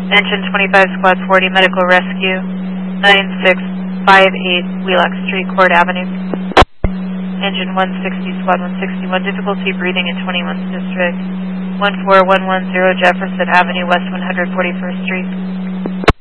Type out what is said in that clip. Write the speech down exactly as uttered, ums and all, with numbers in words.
Engine twenty-five, Squad forty, Medical Rescue, nine six five eight Wheelock Street, Court Avenue. Engine one sixty, Squad one sixty-one, difficulty breathing in twenty-first District, one four one one zero Jefferson Avenue, West one hundred forty-first Street.